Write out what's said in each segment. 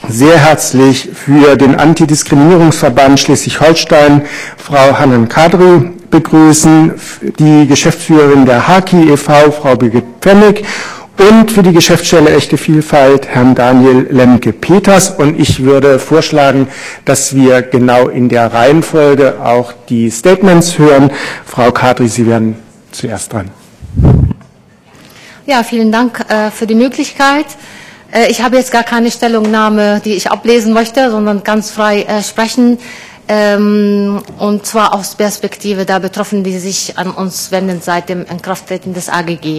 sehr herzlich für den Antidiskriminierungsverband Schleswig-Holstein Frau Hanan Kadri begrüßen, die Geschäftsführerin der Haki e.V., Frau Birgit Pfennig, und für die Geschäftsstelle Echte Vielfalt Herrn Daniel Lemke-Peters. Und ich würde vorschlagen, dass wir genau in der Reihenfolge auch die Statements hören. Frau Kadri, Sie werden zuerst dran. Ja, vielen Dank für die Möglichkeit. Ich habe jetzt gar keine Stellungnahme, die ich ablesen möchte, sondern ganz frei sprechen, und zwar aus Perspektive der Betroffenen, die sich an uns wenden seit dem Inkrafttreten des AGG.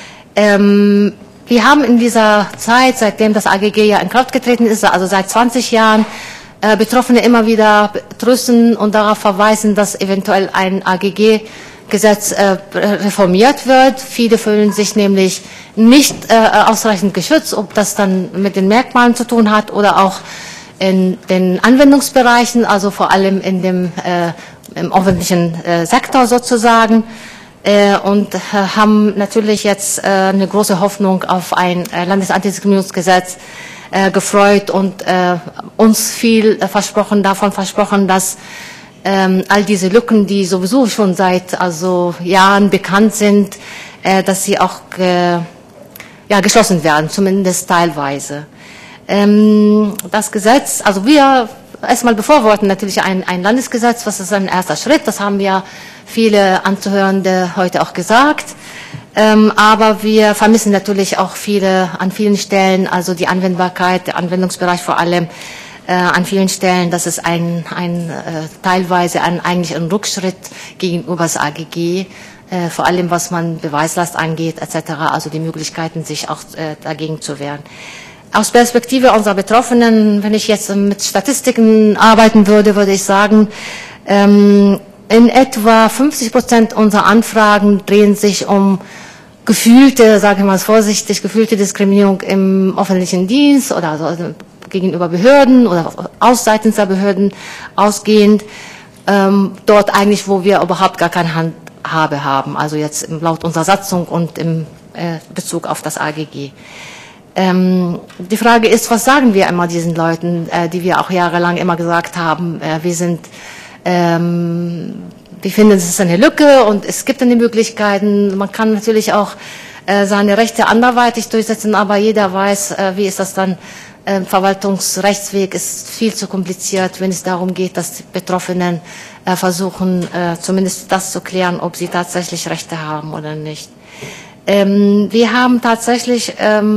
Wir haben in dieser Zeit, seitdem das AGG ja in Kraft getreten ist, also seit 20 Jahren, Betroffene immer wieder trösten und darauf verweisen, dass eventuell ein AGG-Gesetz reformiert wird. Viele fühlen sich nämlich nicht ausreichend geschützt, ob das dann mit den Merkmalen zu tun hat oder auch in den Anwendungsbereichen, also vor allem in dem im öffentlichen Sektor sozusagen. Und haben natürlich jetzt eine große Hoffnung auf ein Landesantidiskriminierungsgesetz gefreut und uns viel davon versprochen, dass all diese Lücken, die sowieso schon seit Jahren bekannt sind, dass sie auch geschlossen werden, zumindest teilweise. Das Gesetz, also wir erstmal befürworten natürlich ein Landesgesetz, was ist ein erster Schritt, das haben ja viele Anzuhörende heute auch gesagt, aber wir vermissen natürlich auch an vielen Stellen, also die Anwendbarkeit, der Anwendungsbereich vor allem, an vielen Stellen, dass es teilweise eigentlich ein Rückschritt gegenüber das AGG, vor allem was man Beweislast angeht etc., also die Möglichkeiten, sich auch dagegen zu wehren. Aus Perspektive unserer Betroffenen, wenn ich jetzt mit Statistiken arbeiten würde, würde ich sagen, in etwa 50% unserer Anfragen drehen sich um gefühlte, sage ich mal vorsichtig, gefühlte Diskriminierung im öffentlichen Dienst oder also gegenüber Behörden oder seitens der Behörden ausgehend, dort eigentlich, wo wir überhaupt gar keine Handhabe haben, also jetzt laut unserer Satzung und im Bezug auf das AGG. Die Frage ist, was sagen wir immer diesen Leuten, die wir auch jahrelang immer gesagt haben, wir finden, es ist eine Lücke und es gibt dann die Möglichkeiten, man kann natürlich auch seine Rechte anderweitig durchsetzen, aber jeder weiß, wie ist das dann, Verwaltungsrechtsweg ist viel zu kompliziert, wenn es darum geht, dass die Betroffenen versuchen, zumindest das zu klären, ob sie tatsächlich Rechte haben oder nicht. Wir haben tatsächlich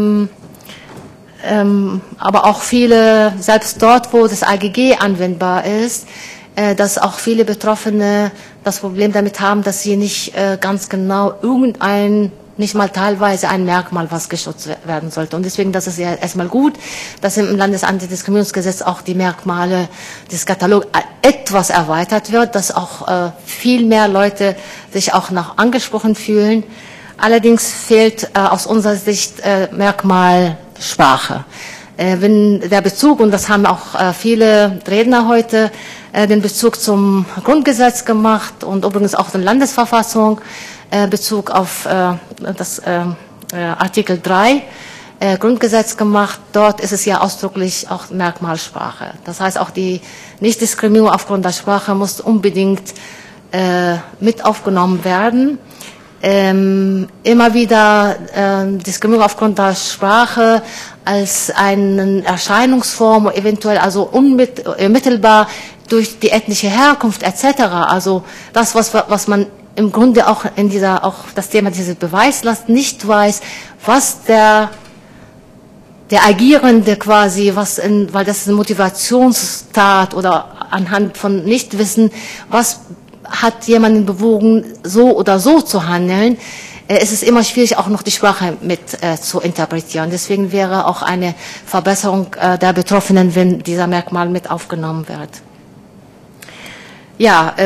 aber auch viele, selbst dort, wo das AGG anwendbar ist, dass auch viele Betroffene das Problem damit haben, dass sie nicht ganz genau nicht mal teilweise ein Merkmal, was geschützt werden sollte. Und deswegen, das ist ja erstmal gut, dass im Landesantidiskriminierungsgesetz auch die Merkmale des Katalogs etwas erweitert wird, dass auch viel mehr Leute sich auch noch angesprochen fühlen. Allerdings fehlt aus unserer Sicht Merkmal Sprache. Wenn der Bezug, und das haben auch viele Redner heute, den Bezug zum Grundgesetz gemacht und übrigens auch die Landesverfassung, Bezug auf das Artikel 3 Grundgesetz gemacht. Dort ist es ja ausdrücklich auch Merkmalsprache. Das heißt, auch die Nichtdiskriminierung aufgrund der Sprache muss unbedingt mit aufgenommen werden. Immer wieder Diskriminierung aufgrund der Sprache als eine Erscheinungsform, eventuell also unmittelbar durch die ethnische Herkunft etc. Also das, was man im Grunde auch auch das Thema dieser Beweislast nicht weiß, was der Agierende quasi, weil das ist eine Motivationstat oder anhand von Nichtwissen, was hat jemanden bewogen, so oder so zu handeln, es ist immer schwierig, auch noch die Sprache mit zu interpretieren. Deswegen wäre auch eine Verbesserung der Betroffenen, wenn dieser Merkmal mit aufgenommen wird. Ja,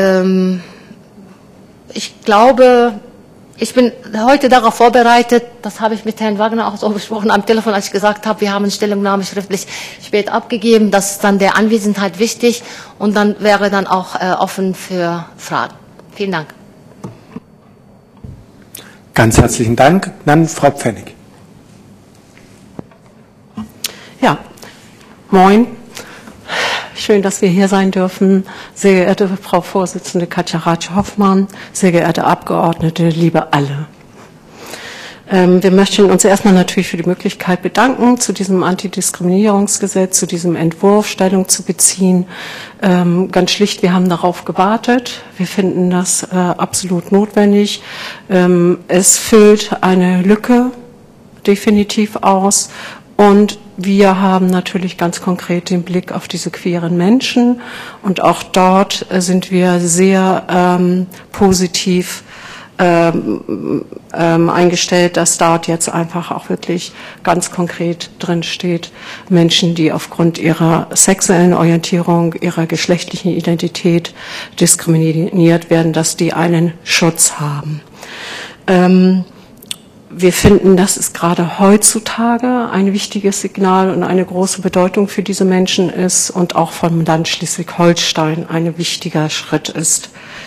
ich glaube, ich bin heute darauf vorbereitet, das habe ich mit Herrn Wagner auch so besprochen am Telefon, als ich gesagt habe, wir haben eine Stellungnahme schriftlich spät abgegeben, das ist dann der Anwesenheit wichtig und dann wäre dann auch offen für Fragen. Vielen Dank. Ganz herzlichen Dank. Dann Frau Pfennig. Ja, Moin. Schön, dass wir hier sein dürfen. Sehr geehrte Frau Vorsitzende Katja Ratsche-Hoffmann, sehr geehrte Abgeordnete, liebe alle. Wir möchten uns erstmal natürlich für die Möglichkeit bedanken, zu diesem Antidiskriminierungsgesetz, zu diesem Entwurf Stellung zu beziehen. Ganz schlicht, wir haben darauf gewartet. Wir finden das absolut notwendig. Es füllt eine Lücke definitiv aus und wir haben natürlich ganz konkret den Blick auf diese queeren Menschen und auch dort sind wir sehr positiv eingestellt, dass dort jetzt einfach auch wirklich ganz konkret drin steht, Menschen, die aufgrund ihrer sexuellen Orientierung, ihrer geschlechtlichen Identität diskriminiert werden, dass die einen Schutz haben. Wir finden, das ist gerade heutzutage ein wichtiges Signal und eine große Bedeutung für diese Menschen ist und auch vom Land Schleswig-Holstein ein wichtiger Schritt ist.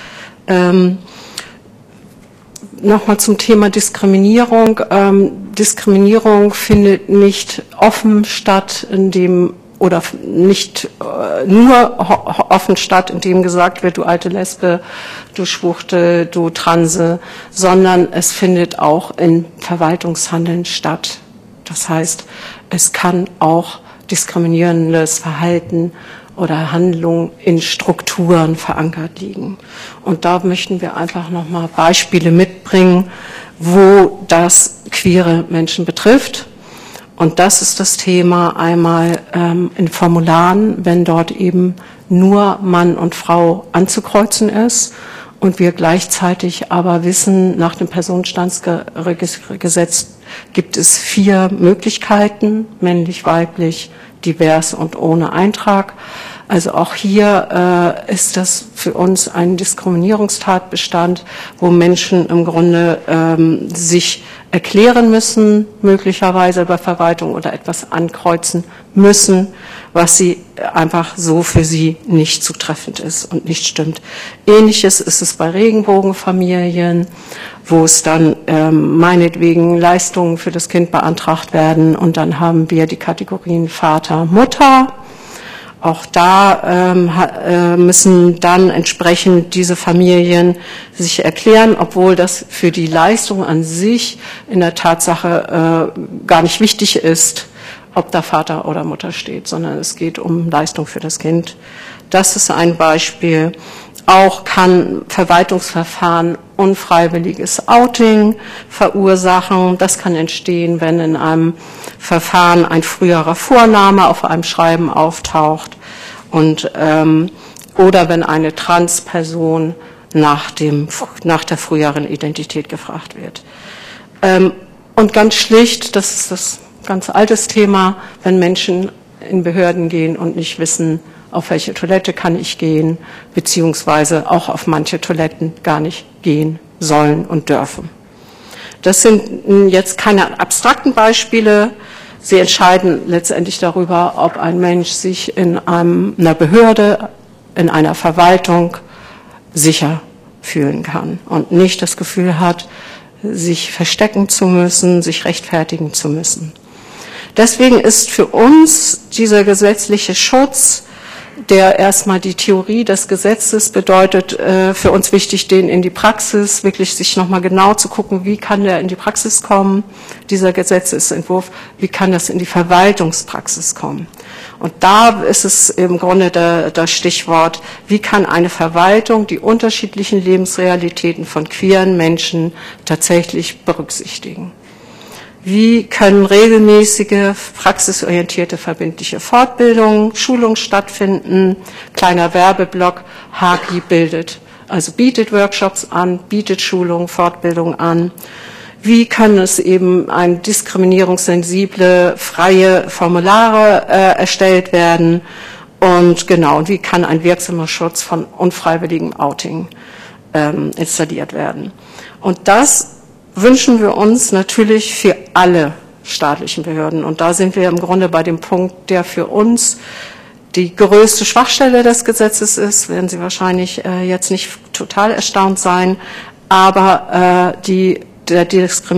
Nochmal zum Thema Diskriminierung. Diskriminierung findet nicht offen statt, oder nicht nur offen statt, indem gesagt wird, du alte Lesbe, du Schwuchtel, du Transe, sondern es findet auch in Verwaltungshandeln statt. Das heißt, es kann auch diskriminierendes Verhalten oder Handlungen in Strukturen verankert liegen. Und da möchten wir einfach nochmal Beispiele mitbringen, wo das queere Menschen betrifft. Und das ist das Thema einmal in Formularen, wenn dort eben nur Mann und Frau anzukreuzen ist und wir gleichzeitig aber wissen, nach dem Personenstandsgesetz gibt es 4 Möglichkeiten, männlich, weiblich, divers und ohne Eintrag. Also auch hier ist das für uns ein Diskriminierungstatbestand, wo Menschen im Grunde sich erklären müssen, möglicherweise bei Verwaltung oder etwas ankreuzen müssen, was sie einfach so für sie nicht zutreffend ist und nicht stimmt. Ähnliches ist es bei Regenbogenfamilien, wo es dann meinetwegen Leistungen für das Kind beantragt werden und dann haben wir die Kategorien Vater, Mutter. Auch da müssen dann entsprechend diese Familien sich erklären, obwohl das für die Leistung an sich in der Tatsache gar nicht wichtig ist, ob da Vater oder Mutter steht, sondern es geht um Leistung für das Kind. Das ist ein Beispiel. Auch kann Verwaltungsverfahren unfreiwilliges Outing verursachen. Das kann entstehen, wenn in einem Verfahren ein früherer Vorname auf einem Schreiben auftaucht und oder wenn eine Transperson nach der früheren Identität gefragt wird. Und ganz schlicht, das ist das ganz altes Thema, wenn Menschen in Behörden gehen und nicht wissen, auf welche Toilette kann ich gehen, beziehungsweise auch auf manche Toiletten gar nicht gehen sollen und dürfen. Das sind jetzt keine abstrakten Beispiele. Sie entscheiden letztendlich darüber, ob ein Mensch sich in einer Behörde, in einer Verwaltung sicher fühlen kann und nicht das Gefühl hat, sich verstecken zu müssen, sich rechtfertigen zu müssen. Deswegen ist für uns dieser gesetzliche Schutz, der erstmal die Theorie des Gesetzes bedeutet, für uns wichtig, den in die Praxis, wirklich sich nochmal genau zu gucken, wie kann der in die Praxis kommen, dieser Gesetzesentwurf, wie kann das in die Verwaltungspraxis kommen. Und da ist es im Grunde das Stichwort, wie kann eine Verwaltung die unterschiedlichen Lebensrealitäten von queeren Menschen tatsächlich berücksichtigen. Wie können regelmäßige, praxisorientierte, verbindliche Fortbildungen, Schulungen stattfinden? Kleiner Werbeblock, Haki bietet Workshops an, bietet Schulungen, Fortbildungen an. Wie können es eben diskriminierungssensible, freie Formulare erstellt werden? Und genau, wie kann ein wirksamer Schutz von unfreiwilligem Outing installiert werden? Und das wünschen wir uns natürlich für alle staatlichen Behörden. Und da sind wir im Grunde bei dem Punkt, der für uns die größte Schwachstelle des Gesetzes ist, werden Sie wahrscheinlich jetzt nicht total erstaunt sein, aber der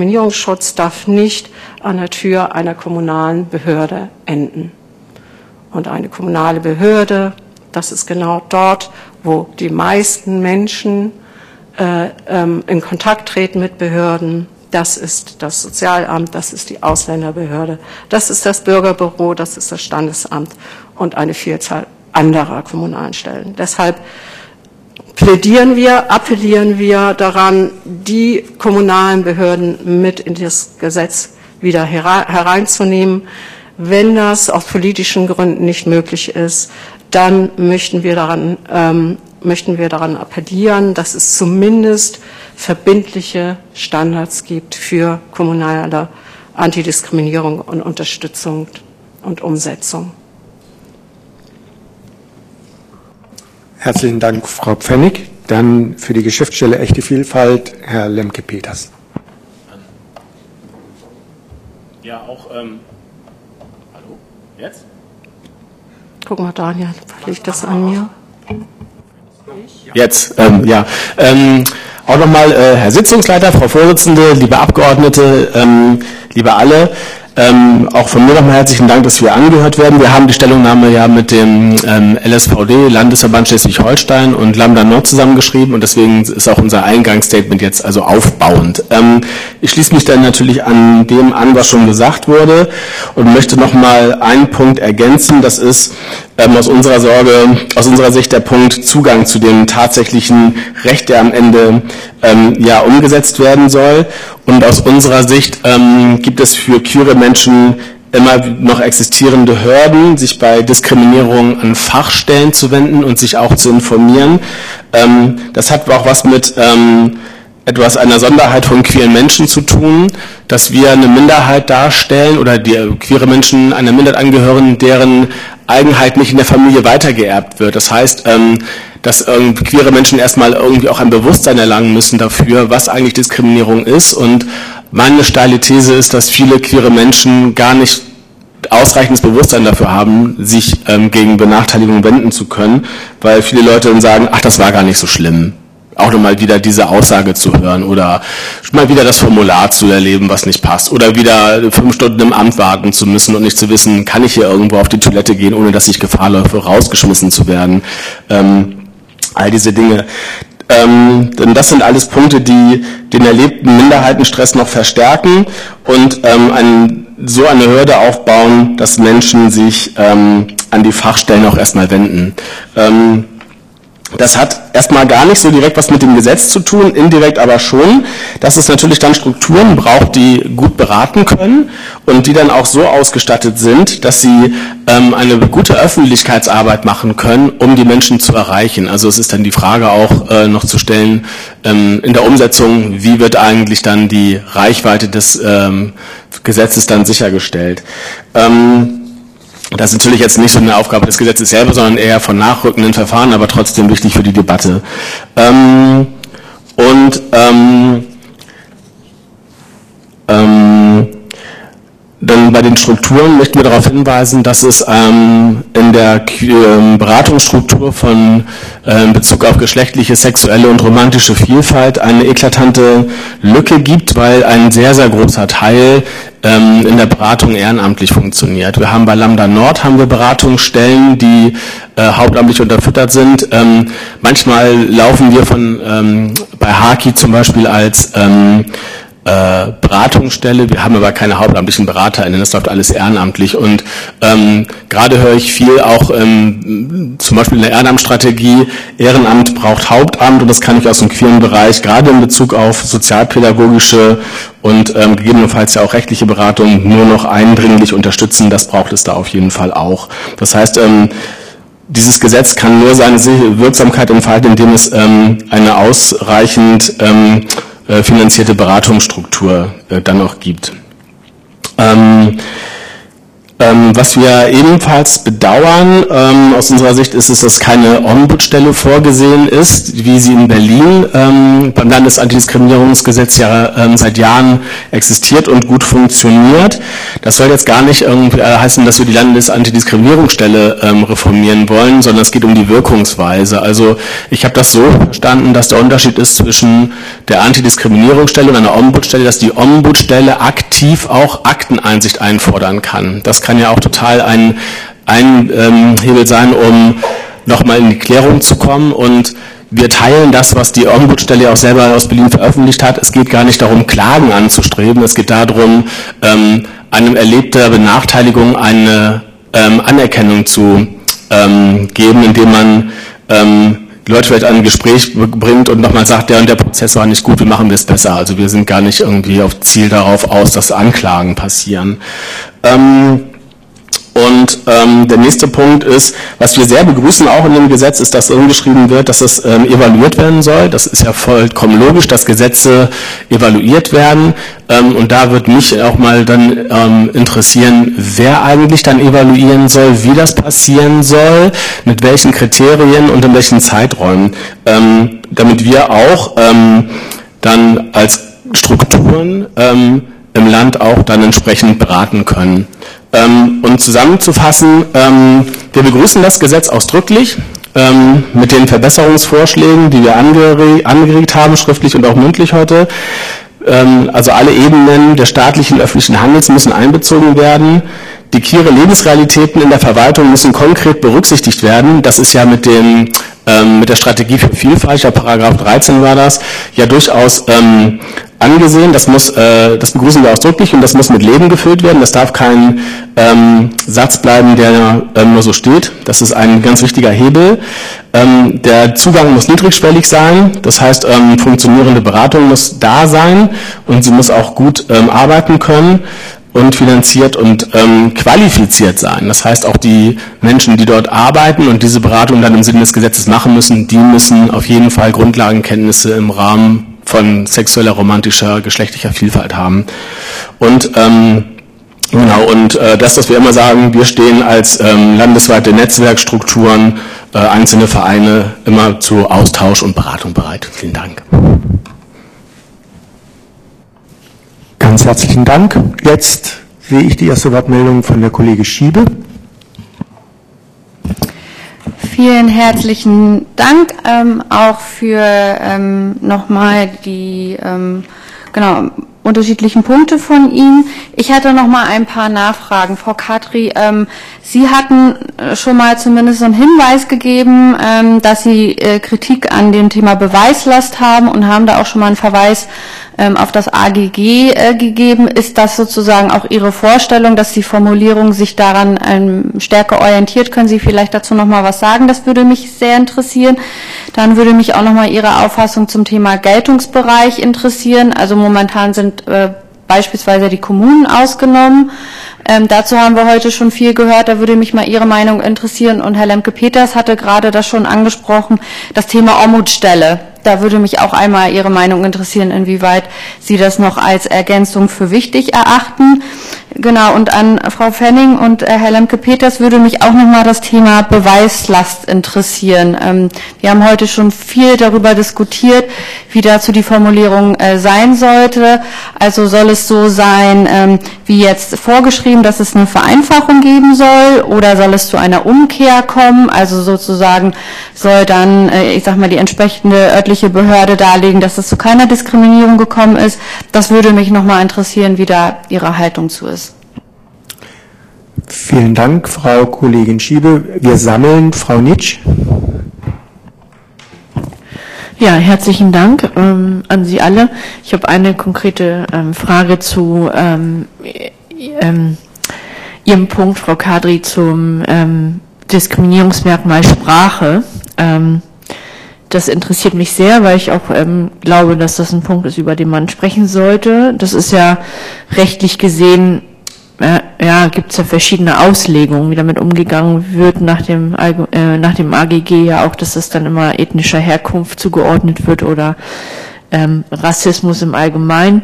Diskriminierungsschutz darf nicht an der Tür einer kommunalen Behörde enden. und eine kommunale Behörde. Das ist genau dort, wo die meisten Menschen in Kontakt treten mit Behörden. Das ist das Sozialamt, das ist die Ausländerbehörde, das ist das Bürgerbüro, das ist das Standesamt und eine Vielzahl anderer kommunalen Stellen. Deshalb appellieren wir daran, die kommunalen Behörden mit in das Gesetz wieder hereinzunehmen. Wenn das aus politischen Gründen nicht möglich ist, dann möchten wir daran appellieren, dass es zumindest verbindliche Standards gibt für kommunale Antidiskriminierung und Unterstützung und Umsetzung. Herzlichen Dank, Frau Pfennig. Dann für die Geschäftsstelle Echte Vielfalt, Herr Lemke-Peters. Ja, auch, hallo, jetzt? Guck mal, Daniel, liegt das an mir? Jetzt, ja. Auch nochmal, Herr Sitzungsleiter, Frau Vorsitzende, liebe Abgeordnete, liebe alle. Auch von mir nochmal herzlichen Dank, dass wir angehört werden. Wir haben die Stellungnahme ja mit dem LSVD, Landesverband Schleswig-Holstein und Lambda Nord zusammengeschrieben und deswegen ist auch unser Eingangsstatement jetzt also aufbauend. Ich schließe mich dann natürlich an dem an, was schon gesagt wurde und möchte nochmal einen Punkt ergänzen. Das ist aus unserer Sicht der Punkt Zugang zu dem tatsächlichen Recht, der am Ende ja umgesetzt werden soll. Und aus unserer Sicht gibt es für queere Menschen immer noch existierende Hürden, sich bei Diskriminierung an Fachstellen zu wenden und sich auch zu informieren. Das hat auch was mit einer Sonderheit von queeren Menschen zu tun, dass wir eine Minderheit darstellen oder die queere Menschen einer Minderheit angehören, deren Eigenheit nicht in der Familie weitergeerbt wird. Das heißt, dass queere Menschen erstmal irgendwie auch ein Bewusstsein erlangen müssen dafür, was eigentlich Diskriminierung ist. Und meine steile These ist, dass viele queere Menschen gar nicht ausreichendes Bewusstsein dafür haben, sich gegen Benachteiligung wenden zu können, weil viele Leute dann sagen, ach, das war gar nicht so schlimm. Auch nochmal wieder diese Aussage zu hören oder mal wieder das Formular zu erleben, was nicht passt oder wieder 5 Stunden im Amt warten zu müssen und nicht zu wissen, kann ich hier irgendwo auf die Toilette gehen, ohne dass ich Gefahr laufe, rausgeschmissen zu werden. All diese Dinge. Denn das sind alles Punkte, die den erlebten Minderheitenstress noch verstärken und so eine Hürde aufbauen, dass Menschen sich an die Fachstellen auch erstmal wenden. Das hat erstmal gar nicht so direkt was mit dem Gesetz zu tun, indirekt aber schon, dass es natürlich dann Strukturen braucht, die gut beraten können und die dann auch so ausgestattet sind, dass sie eine gute Öffentlichkeitsarbeit machen können, um die Menschen zu erreichen. Also es ist dann die Frage auch noch zu stellen, in der Umsetzung, wie wird eigentlich dann die Reichweite des Gesetzes dann sichergestellt. Das ist natürlich jetzt nicht so eine Aufgabe des Gesetzes selber, sondern eher von nachrückenden Verfahren, aber trotzdem wichtig für die Debatte. Dann bei den Strukturen möchten wir darauf hinweisen, dass es in der Beratungsstruktur von Bezug auf geschlechtliche, sexuelle und romantische Vielfalt eine eklatante Lücke gibt, weil ein sehr, sehr großer Teil in der Beratung ehrenamtlich funktioniert. Wir haben bei Lambda Nord Beratungsstellen, die hauptamtlich unterfüttert sind. Manchmal laufen wir bei Haki zum Beispiel als Beratungsstelle, wir haben aber keine hauptamtlichen BeraterInnen, das läuft alles ehrenamtlich und gerade höre ich viel auch zum Beispiel in der Ehrenamtsstrategie, Ehrenamt braucht Hauptamt und das kann ich aus dem queeren Bereich, gerade in Bezug auf sozialpädagogische und gegebenenfalls ja auch rechtliche Beratung nur noch eindringlich unterstützen, das braucht es da auf jeden Fall auch. Das heißt, dieses Gesetz kann nur seine Wirksamkeit entfalten, indem es eine ausreichend finanzierte Beratungsstruktur dann noch gibt. Was wir ebenfalls bedauern, aus unserer Sicht ist es, dass keine Ombudsstelle vorgesehen ist, wie sie in Berlin beim Landesantidiskriminierungsgesetz ja seit Jahren existiert und gut funktioniert. Das soll jetzt gar nicht irgendwie heißen, dass wir die Landesantidiskriminierungsstelle reformieren wollen, sondern es geht um die Wirkungsweise. Also ich habe das so verstanden, dass der Unterschied ist zwischen der Antidiskriminierungsstelle und einer Ombudsstelle, dass die Ombudsstelle aktiv auch Akteneinsicht einfordern kann. Das kann ja auch total ein ein Hebel sein, um nochmal in die Klärung zu kommen. Und wir teilen das, was die Ombudsstelle auch selber aus Berlin veröffentlicht hat. Es geht gar nicht darum, Klagen anzustreben. Es geht darum, einem erlebter Benachteiligung eine Anerkennung zu geben, indem man die Leute vielleicht an ein Gespräch bringt und nochmal sagt, der und der Prozess war nicht gut, wie machen wir es besser. Also wir sind gar nicht irgendwie auf Ziel darauf aus, dass Anklagen passieren. Der nächste Punkt ist, was wir sehr begrüßen auch in dem Gesetz, ist, dass umgeschrieben wird, dass es evaluiert werden soll. Das ist ja vollkommen logisch, dass Gesetze evaluiert werden. Und da wird mich auch mal dann interessieren, wer eigentlich dann evaluieren soll, wie das passieren soll, mit welchen Kriterien und in welchen Zeiträumen, damit wir auch dann als Strukturen im Land auch dann entsprechend beraten können. Und zusammenzufassen, wir begrüßen das Gesetz ausdrücklich mit den Verbesserungsvorschlägen, die wir angeregt haben, schriftlich und auch mündlich heute. Also alle Ebenen des staatlichen öffentlichen Handels müssen einbezogen werden. Die queere Lebensrealitäten in der Verwaltung müssen konkret berücksichtigt werden. Das ist ja mit der Strategie für Vielfalt, ja Paragraph 13 war das, ja durchaus angesehen. Das begrüßen wir ausdrücklich und das muss mit Leben gefüllt werden. Das darf kein Satz bleiben, der nur so steht. Das ist ein ganz wichtiger Hebel. Der Zugang muss niedrigschwellig sein. Das heißt, funktionierende Beratung muss da sein und sie muss auch gut arbeiten können und finanziert und qualifiziert sein. Das heißt, auch die Menschen, die dort arbeiten und diese Beratung dann im Sinne des Gesetzes machen müssen, die müssen auf jeden Fall Grundlagenkenntnisse im Rahmen von sexueller, romantischer, geschlechtlicher Vielfalt haben. Und das, was wir immer sagen, wir stehen als landesweite Netzwerkstrukturen, einzelne Vereine immer zu Austausch und Beratung bereit. Vielen Dank. Ganz herzlichen Dank. Jetzt sehe ich die erste Wortmeldung von der Kollegin Schiebe. Vielen herzlichen Dank auch für nochmal die unterschiedlichen Punkte von Ihnen. Ich hatte noch mal ein paar Nachfragen. Frau Kadri, Sie hatten schon mal zumindest so einen Hinweis gegeben, dass Sie Kritik an dem Thema Beweislast haben und haben da auch schon mal einen Verweis auf das AGG gegeben. Ist das sozusagen auch Ihre Vorstellung, dass die Formulierung sich daran stärker orientiert? Können Sie vielleicht dazu noch mal was sagen? Das würde mich sehr interessieren. Dann würde mich auch noch mal Ihre Auffassung zum Thema Geltungsbereich interessieren. Also momentan sind beispielsweise die Kommunen ausgenommen. Dazu haben wir heute schon viel gehört, da würde mich mal Ihre Meinung interessieren. Und Herr Lemke-Peters hatte gerade das schon angesprochen, das Thema Ombudsstelle. Da würde mich auch einmal Ihre Meinung interessieren, inwieweit Sie das noch als Ergänzung für wichtig erachten. Genau, und an Frau Fenning und Herr Lemke-Peters würde mich auch nochmal das Thema Beweislast interessieren. Wir haben heute schon viel darüber diskutiert, wie dazu die Formulierung sein sollte. Also soll es so sein, wie jetzt vorgeschrieben, dass es eine Vereinfachung geben soll, oder soll es zu einer Umkehr kommen? Also sozusagen soll dann, ich sag mal, die entsprechende örtliche Behörde darlegen, dass es zu keiner Diskriminierung gekommen ist. Das würde mich nochmal interessieren, wie da Ihre Haltung zu ist. Vielen Dank, Frau Kollegin Schiebe. Wir sammeln Frau Nitsch. Ja, herzlichen Dank an Sie alle. Ich habe eine konkrete Frage zu Ihrem Punkt, Frau Kadri, zum Diskriminierungsmerkmal Sprache. Das interessiert mich sehr, weil ich auch glaube, dass das ein Punkt ist, über den man sprechen sollte. Das ist ja rechtlich gesehen, gibt es ja verschiedene Auslegungen, wie damit umgegangen wird nach dem AGG ja auch, dass es dann immer ethnischer Herkunft zugeordnet wird oder Rassismus im Allgemeinen.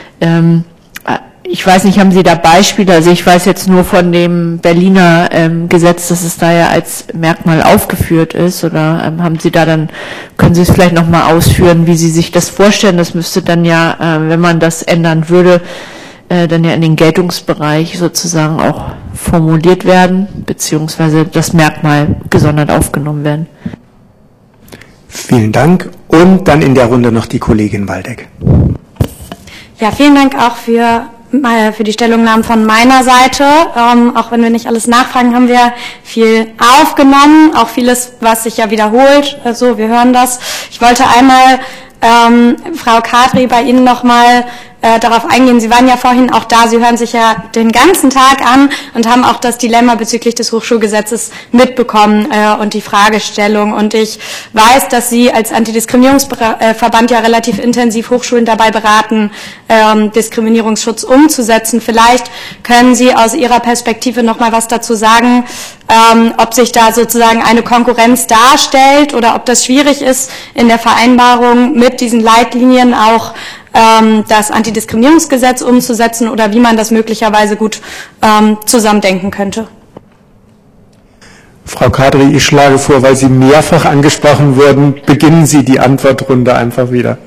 Ich weiß nicht, haben Sie da Beispiele? Also ich weiß jetzt nur von dem Berliner Gesetz, dass es da ja als Merkmal aufgeführt ist, oder haben Sie da dann, können Sie es vielleicht nochmal ausführen, wie Sie sich das vorstellen? Das müsste dann ja, wenn man das ändern würde, dann ja in den Geltungsbereich sozusagen auch formuliert werden, beziehungsweise das Merkmal gesondert aufgenommen werden. Vielen Dank. Und dann in der Runde noch die Kollegin Waldeck. Ja, vielen Dank auch für für die Stellungnahmen von meiner Seite. Auch wenn wir nicht alles nachfragen, haben wir viel aufgenommen, auch vieles, was sich ja wiederholt. Also wir hören das. Ich wollte einmal, Frau Kadri, bei Ihnen nochmal darauf eingehen. Sie waren ja vorhin auch da, Sie hören sich ja den ganzen Tag an und haben auch das Dilemma bezüglich des Hochschulgesetzes mitbekommen und die Fragestellung. Und ich weiß, dass Sie als Antidiskriminierungsverband ja relativ intensiv Hochschulen dabei beraten, Diskriminierungsschutz umzusetzen. Vielleicht können Sie aus Ihrer Perspektive noch mal was dazu sagen, ob sich da sozusagen eine Konkurrenz darstellt oder ob das schwierig ist, in der Vereinbarung mit diesen Leitlinien auch das Antidiskriminierungsgesetz umzusetzen oder wie man das möglicherweise gut zusammendenken könnte. Frau Kadri, ich schlage vor, weil Sie mehrfach angesprochen wurden, beginnen Sie die Antwortrunde einfach wieder.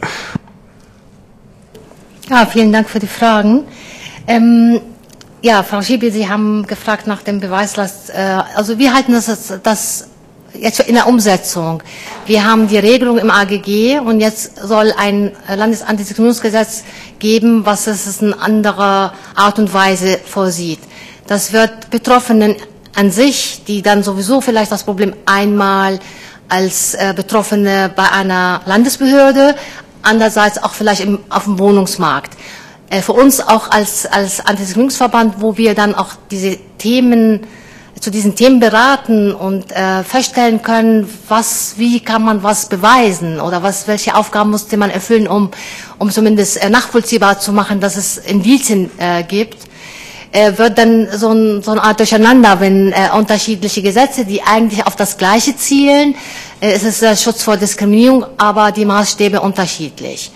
Ja, vielen Dank für die Fragen. Ja, Frau Schiebel, Sie haben gefragt nach dem Beweislast. Also wir halten das jetzt in der Umsetzung. Wir haben die Regelung im AGG und jetzt soll ein Landesantidiskriminierungsgesetz geben, was es in anderer Art und Weise vorsieht. Das wird Betroffenen an sich, die dann sowieso vielleicht das Problem einmal als Betroffene bei einer Landesbehörde, andererseits auch vielleicht auf dem Wohnungsmarkt. Für uns auch als Antidiskriminierungsverband, wo wir dann auch zu diesen Themen beraten und feststellen können, wie kann man was beweisen oder welche Aufgaben musste man erfüllen, um zumindest nachvollziehbar zu machen, dass es Indizien gibt, wird dann so eine Art Durcheinander, wenn unterschiedliche Gesetze, die eigentlich auf das Gleiche zielen, es ist der Schutz vor Diskriminierung, aber die Maßstäbe unterschiedlich.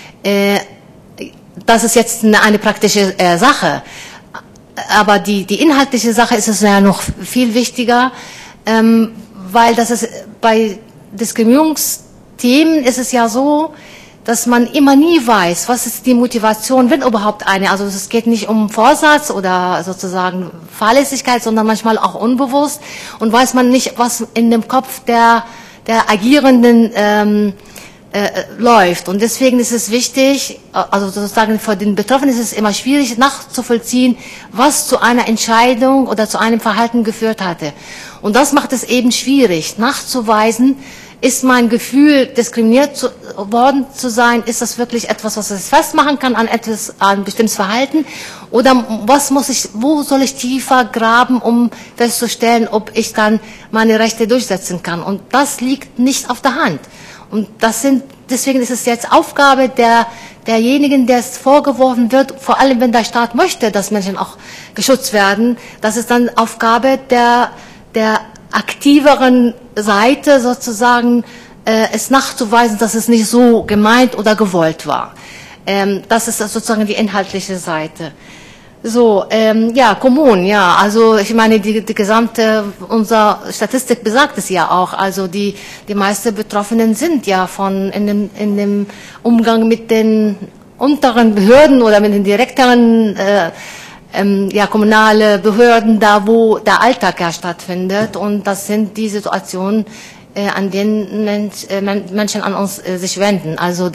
Das ist jetzt eine praktische Sache. Aber die inhaltliche Sache ist es ja noch viel wichtiger, weil das ist, bei Diskriminierungsthemen ist es ja so, dass man immer nie weiß, was ist die Motivation, wenn überhaupt eine. Also es geht nicht um Vorsatz oder sozusagen Fahrlässigkeit, sondern manchmal auch unbewusst und weiß man nicht, was in dem Kopf der Agierenden läuft. Und deswegen ist es wichtig, also sozusagen für den Betroffenen ist es immer schwierig nachzuvollziehen, was zu einer Entscheidung oder zu einem Verhalten geführt hatte. Und das macht es eben schwierig, nachzuweisen, ist mein Gefühl, diskriminiert worden zu sein, ist das wirklich etwas, was es festmachen kann an ein bestimmtes Verhalten? Oder wo soll ich tiefer graben, um festzustellen, ob ich dann meine Rechte durchsetzen kann? Und das liegt nicht auf der Hand. Und deswegen ist es jetzt Aufgabe derjenigen, der es vorgeworfen wird, vor allem wenn der Staat möchte, dass Menschen auch geschützt werden, das ist dann Aufgabe der aktiveren Seite sozusagen, es nachzuweisen, dass es nicht so gemeint oder gewollt war. Das ist sozusagen die inhaltliche Seite. So, ja, Kommunen, ja, also ich meine, die gesamte, unsere Statistik besagt es ja auch, also die meisten Betroffenen sind ja in dem Umgang mit den unteren Behörden oder mit den direkteren, kommunale Behörden, da wo der Alltag ja stattfindet, und das sind die Situationen, an denen Menschen an uns sich wenden, also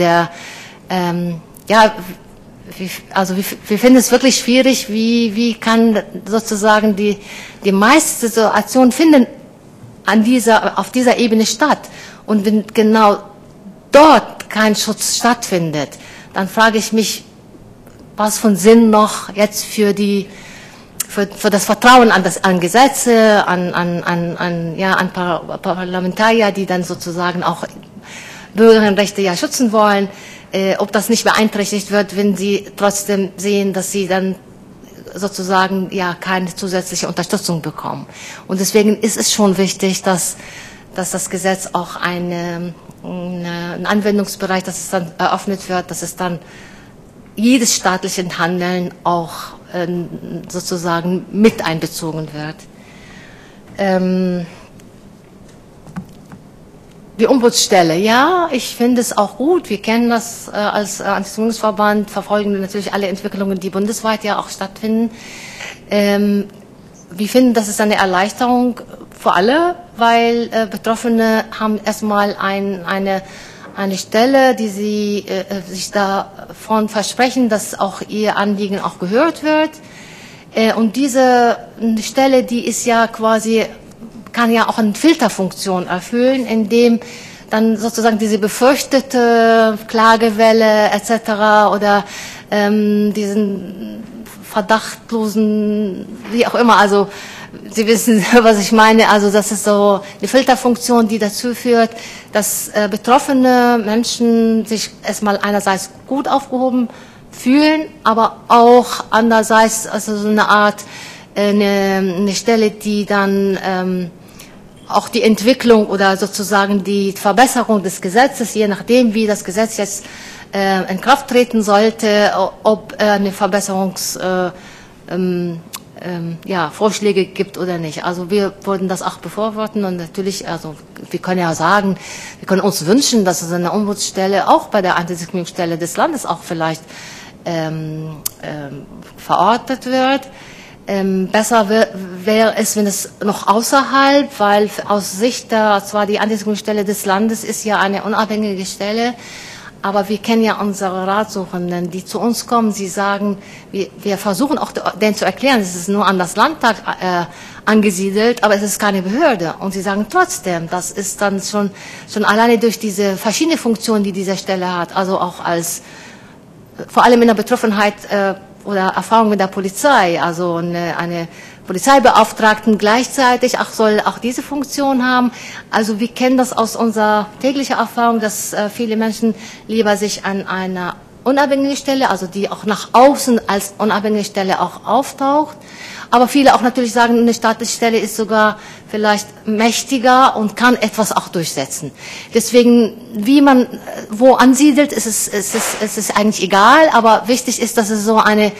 wir finden es wirklich schwierig, wie kann sozusagen die meiste Situation finden auf dieser Ebene statt. Und wenn genau dort kein Schutz stattfindet, dann frage ich mich, was von Sinn noch jetzt für das Vertrauen an Gesetze, an Parlamentarier, die dann sozusagen auch Bürgerrechte ja schützen wollen, ob das nicht beeinträchtigt wird, wenn sie trotzdem sehen, dass sie dann sozusagen ja keine zusätzliche Unterstützung bekommen. Und deswegen ist es schon wichtig, dass das Gesetz auch einen Anwendungsbereich, dass es dann eröffnet wird, dass es dann jedes staatliche Handeln auch sozusagen mit einbezogen wird. Die Ombudsstelle, ja, ich finde es auch gut. Wir kennen das als Antidiskriminierungsverband, verfolgen natürlich alle Entwicklungen, die bundesweit ja auch stattfinden. Wir finden, das ist eine Erleichterung für alle, weil Betroffene haben erstmal eine eine Stelle, die Sie sich davon versprechen, dass auch Ihr Anliegen auch gehört wird. Und diese Stelle, die ist ja quasi, kann ja auch eine Filterfunktion erfüllen, indem dann sozusagen diese befürchtete Klagewelle etc. oder diesen verdachtlosen, wie auch immer, also Sie wissen, was ich meine, also das ist so eine Filterfunktion, die dazu führt, dass betroffene Menschen sich erstmal einerseits gut aufgehoben fühlen, aber auch andererseits also so eine Art, eine Stelle, die dann auch die Entwicklung oder sozusagen die Verbesserung des Gesetzes, je nachdem, wie das Gesetz jetzt in Kraft treten sollte, ob eine Vorschläge gibt oder nicht. Also wir würden das auch befürworten und natürlich, also wir können ja sagen, wir können uns wünschen, dass es eine Ombudsstelle auch bei der Antidiskriminierungsstelle des Landes auch vielleicht verortet wird. Besser wäre es, wenn es noch außerhalb, weil aus Sicht zwar die Antidiskriminierungsstelle des Landes ist ja eine unabhängige Stelle, aber wir kennen ja unsere Ratsuchenden, die zu uns kommen. Sie sagen, wir versuchen auch denen zu erklären, es ist nur an das Landtag angesiedelt, aber es ist keine Behörde. Und sie sagen trotzdem, das ist dann schon alleine durch diese verschiedene Funktionen, die diese Stelle hat, also auch als, vor allem in der Betroffenheit oder Erfahrung mit der Polizei, also eine Polizeibeauftragten gleichzeitig soll auch diese Funktion haben. Also wir kennen das aus unserer täglichen Erfahrung, dass viele Menschen lieber sich an einer unabhängigen Stelle, also die auch nach außen als unabhängige Stelle auch auftaucht. Aber viele auch natürlich sagen, eine staatliche Stelle ist sogar vielleicht mächtiger und kann etwas auch durchsetzen. Deswegen, wie man wo ansiedelt, ist es eigentlich egal, aber wichtig ist, dass es so eine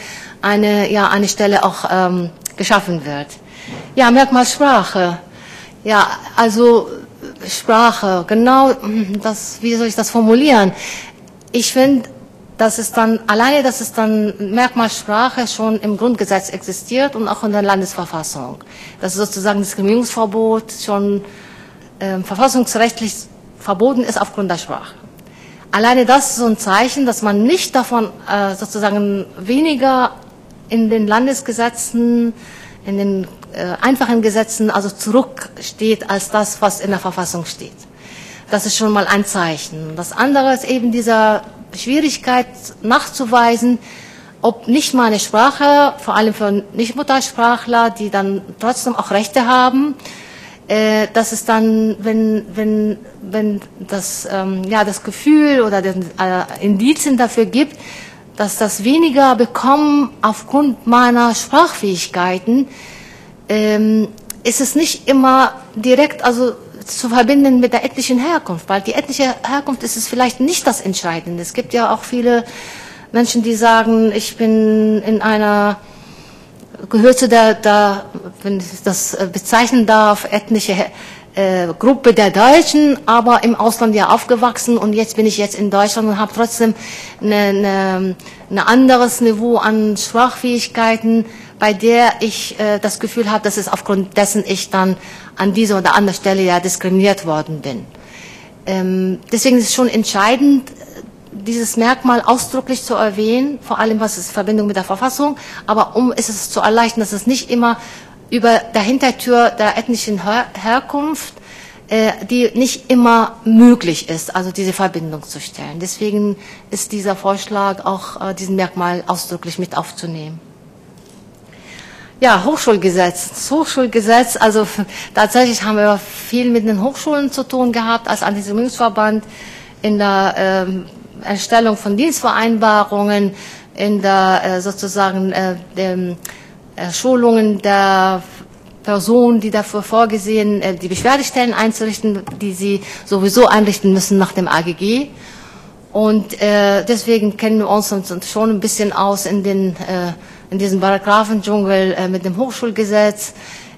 Stelle auch geschaffen wird. Ja, Merkmal Sprache. Ja, also Sprache, genau das, wie soll ich das formulieren? Ich finde, dass es dann Merkmal Sprache schon im Grundgesetz existiert und auch in der Landesverfassung. Das ist sozusagen Diskriminierungsverbot schon verfassungsrechtlich verboten ist aufgrund der Sprache. Alleine das ist so ein Zeichen, dass man nicht davon sozusagen weniger in den Landesgesetzen, in den einfachen Gesetzen also zurücksteht als das, was in der Verfassung steht. Das ist schon mal ein Zeichen. Das andere ist eben dieser Schwierigkeit nachzuweisen, ob nicht mal eine Sprache, vor allem für Nicht-Muttersprachler, die dann trotzdem auch Rechte haben, dass es dann, wenn das das Gefühl oder Indizien dafür gibt, dass das weniger bekommen aufgrund meiner Sprachfähigkeiten, ist es nicht immer direkt zu verbinden mit der ethnischen Herkunft, weil die ethnische Herkunft ist es vielleicht nicht das Entscheidende. Es gibt ja auch viele Menschen, die sagen, ich bin gehöre zu der, wenn ich das bezeichnen darf, ethnische Gruppe der Deutschen, aber im Ausland ja aufgewachsen und jetzt bin ich in Deutschland und habe trotzdem ein anderes Niveau an Sprachfähigkeiten, bei der ich das Gefühl habe, dass es aufgrund dessen ich dann an dieser oder anderen Stelle ja diskriminiert worden bin. Deswegen ist es schon entscheidend, dieses Merkmal ausdrücklich zu erwähnen, vor allem was ist Verbindung mit der Verfassung, aber ist es zu erleichtern, dass es nicht immer über der Hintertür der ethnischen Herkunft, die nicht immer möglich ist, also diese Verbindung zu stellen. Deswegen ist dieser Vorschlag auch, diesen Merkmal ausdrücklich mit aufzunehmen. Ja, Hochschulgesetz. Das Hochschulgesetz, also tatsächlich haben wir viel mit den Hochschulen zu tun gehabt als Antidiskriminierungsverband in der Erstellung von Dienstvereinbarungen, in der sozusagen Schulungen der Personen, die dafür vorgesehen, die Beschwerdestellen einzurichten, die sie sowieso einrichten müssen nach dem AGG. Und deswegen kennen wir uns schon ein bisschen aus in diesem Paragraphendschungel mit dem Hochschulgesetz.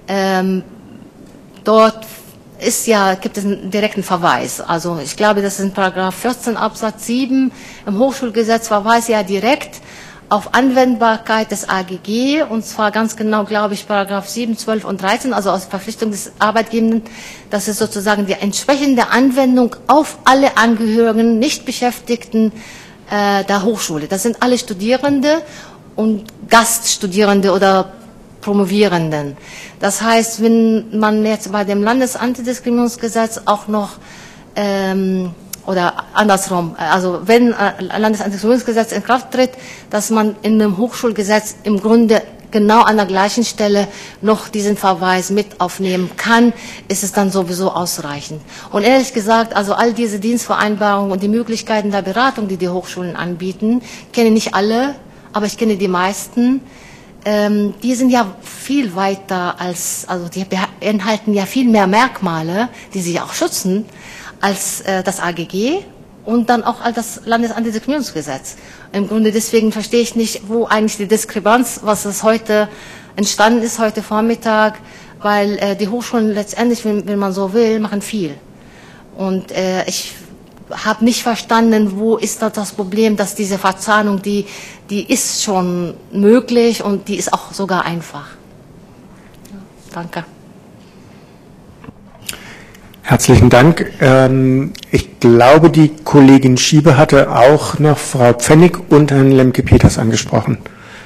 Dort gibt es einen direkten Verweis. Also ich glaube, das ist in Paragraph 14 Absatz 7 im Hochschulgesetz Verweis ja direkt auf Anwendbarkeit des AGG, und zwar ganz genau, glaube ich, Paragraph 7, 12 und 13, also aus Verpflichtung des Arbeitgebenden, das ist sozusagen die entsprechende Anwendung auf alle Angehörigen, Nichtbeschäftigten der Hochschule. Das sind alle Studierende und Gaststudierende oder Promovierenden. Das heißt, wenn man jetzt bei dem Landesantidiskriminierungsgesetz auch noch oder andersrum, also wenn Landesantidiskriminierungsgesetz in Kraft tritt, dass man in dem Hochschulgesetz im Grunde genau an der gleichen Stelle noch diesen Verweis mit aufnehmen kann, ist es dann sowieso ausreichend. Und ehrlich gesagt, also all diese Dienstvereinbarungen und die Möglichkeiten der Beratung, die die Hochschulen anbieten, kenne nicht alle, aber ich kenne die meisten. Die sind ja viel weiter als, also die beinhalten ja viel mehr Merkmale, die sie auch schützen, als das AGG und dann auch als das Landesantidiskriminierungsgesetz. Im Grunde deswegen verstehe ich nicht, wo eigentlich die Diskrepanz, was es heute entstanden ist, heute Vormittag, weil die Hochschulen letztendlich, wenn man so will, machen viel. Und ich habe nicht verstanden, wo ist das Problem, dass diese Verzahnung, die ist schon möglich und die ist auch sogar einfach. Ja, danke. Herzlichen Dank. Ich glaube, die Kollegin Schiebe hatte auch noch Frau Pfennig und Herrn Lemke-Peters angesprochen.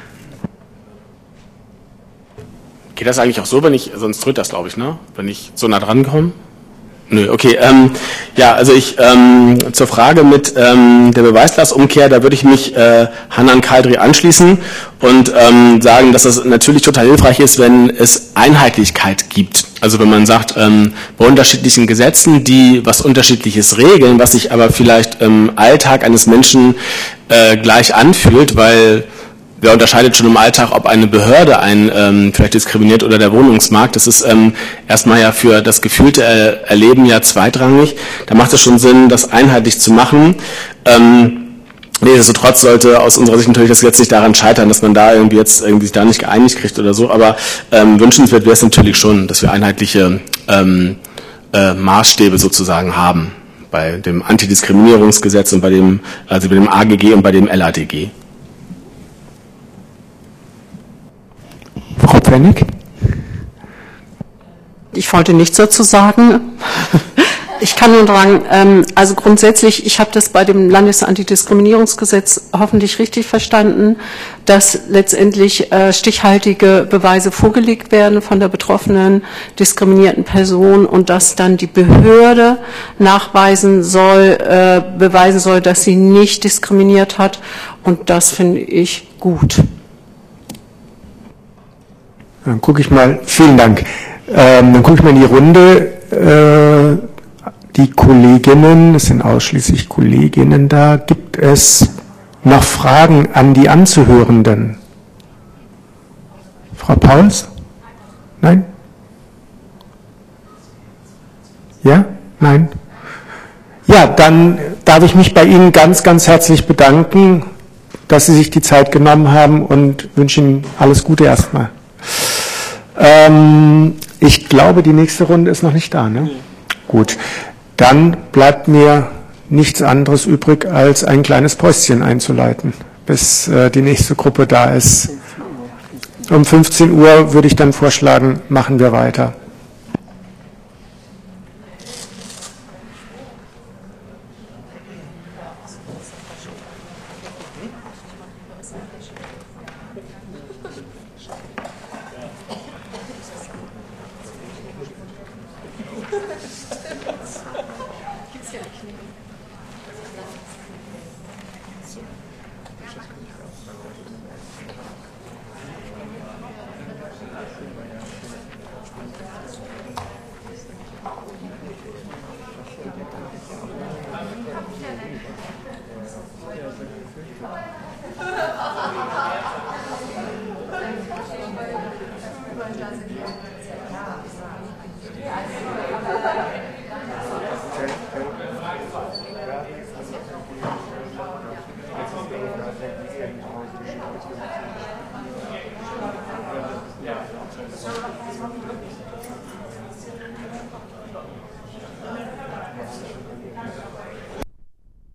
Geht das eigentlich auch so, wenn ich, sonst tritt das, glaube ich, ne? Wenn ich so nah dran komme? Nö, okay. Ja, also ich zur Frage mit der Beweislastumkehr, da würde ich mich Hanan Kadri anschließen und sagen, dass das natürlich total hilfreich ist, wenn es Einheitlichkeit gibt. Also wenn man sagt, bei unterschiedlichen Gesetzen, die was Unterschiedliches regeln, was sich aber vielleicht im Alltag eines Menschen gleich anfühlt, weil wer unterscheidet schon im Alltag, ob eine Behörde einen vielleicht diskriminiert oder der Wohnungsmarkt? Das ist erstmal ja für das gefühlte Erleben ja zweitrangig. Da macht es schon Sinn, das einheitlich zu machen. Nichtsdestotrotz sollte aus unserer Sicht natürlich das Gesetz nicht daran scheitern, dass man da irgendwie sich da nicht geeinigt kriegt oder so. Aber wünschenswert wäre es natürlich schon, dass wir einheitliche Maßstäbe sozusagen haben bei dem Antidiskriminierungsgesetz und bei dem AGG und bei dem LADG. Frau Pfennig? Ich wollte nichts dazu sagen. Ich kann nur sagen, also grundsätzlich, ich habe das bei dem Landesantidiskriminierungsgesetz hoffentlich richtig verstanden, dass letztendlich stichhaltige Beweise vorgelegt werden von der betroffenen diskriminierten Person und dass dann die Behörde beweisen soll, dass sie nicht diskriminiert hat, und das finde ich gut. Dann gucke ich mal, vielen Dank. Dann gucke ich mal in die Runde. Die Kolleginnen, es sind ausschließlich Kolleginnen da. Gibt es noch Fragen an die Anzuhörenden? Frau Pauls? Nein? Ja? Nein? Ja, dann darf ich mich bei Ihnen ganz, ganz herzlich bedanken, dass Sie sich die Zeit genommen haben, und wünsche Ihnen alles Gute erstmal. Ich glaube, die nächste Runde ist noch nicht da, ne? Gut. Dann bleibt mir nichts anderes übrig, als ein kleines Päuschen einzuleiten, bis die nächste Gruppe da ist. Um 15 Uhr würde ich dann vorschlagen, machen wir weiter. Doesn't